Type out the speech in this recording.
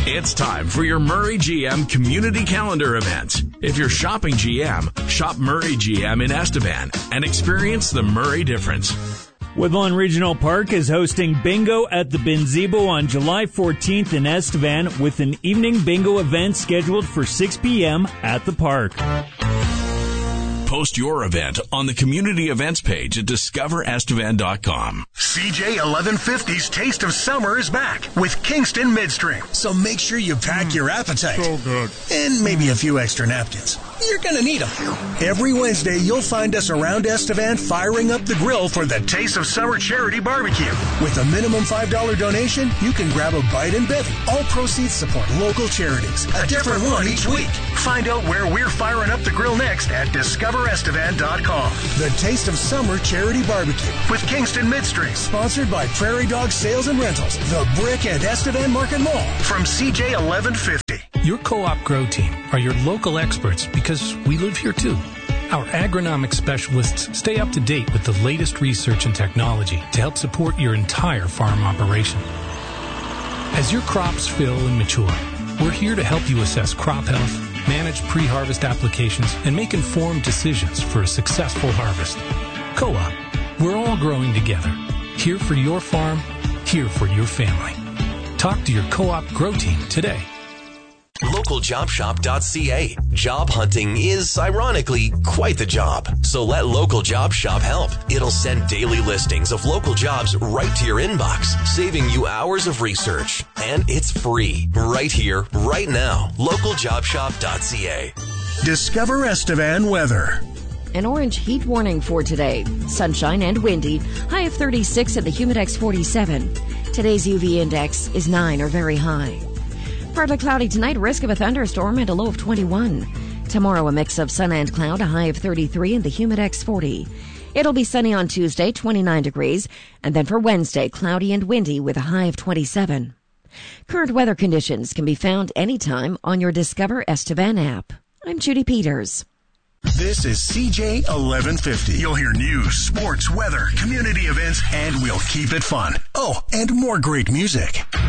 It's time for your Murray GM Community Calendar event. If you're shopping GM, shop Murray GM in Estevan and experience the Murray difference. Woodlawn Regional Park is hosting Bingo at the Binzebo on July 14th in Estevan with an evening bingo event scheduled for 6 p.m. at the park. Post your event on the community events page at discoverestevan.com. CJ 1150's Taste of Summer is back with Kingston Midstream. So make sure you pack your appetite. So good. And maybe a few extra napkins. You're going to need them. Every Wednesday, you'll find us around Estevan firing up the grill for the Taste of Summer Charity Barbecue. With a minimum $5 donation, you can grab a bite and bevy. All proceeds support local charities. A different one each week. Find out where we're firing up the grill next at discoverestevan.com. The Taste of Summer Charity Barbecue with Kingston Midstream. Sponsored by Prairie Dog Sales and Rentals, the Brick and Estevan Market Mall. From CJ 1150. Your Co-op Grow Team are your local experts because we live here too. Our agronomic specialists stay up to date with the latest research and technology to help support your entire farm operation. As your crops fill and mature, we're here to help you assess crop health, manage pre-harvest applications, and make informed decisions for a successful harvest. Co-op, we're all growing together. Here for your farm, here for your family. Talk to your Co-op Grow Team today. LocalJobShop.ca. Job hunting is, ironically, quite the job. So let Local Job Shop help. It'll send daily listings of local jobs right to your inbox, saving you hours of research. And it's free, right here, right now. LocalJobShop.ca. Discover Estevan weather. An orange heat warning for today. Sunshine and windy. High of 36 and the Humidex 47. Today's UV index is 9 or very high. Partly cloudy tonight, risk of a thunderstorm and a low of 21. Tomorrow, a mix of sun and cloud, a high of 33 and the Humidex 40. It'll be sunny on Tuesday, 29 degrees, and then for Wednesday, cloudy and windy with a high of 27. Current weather conditions can be found anytime on your Discover Estevan app. I'm Judy Peters. This is CJ 1150. You'll hear news, sports, weather, community events, and we'll keep it fun. Oh, and more great music.